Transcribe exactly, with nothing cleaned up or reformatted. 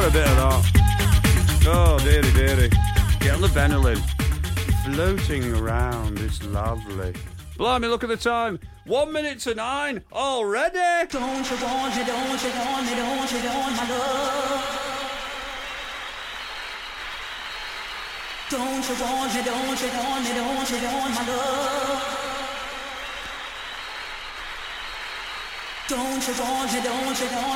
got a bit of that. Oh, dearie, dearie. Get on the Benelin. Floating around, it's lovely. Blimey, look at the time. One minute to nine already. Don't you want me, don't you want me, don't you want my love? Don't you want me, don't you want me, don't you want my love? Don't you want me, don't you want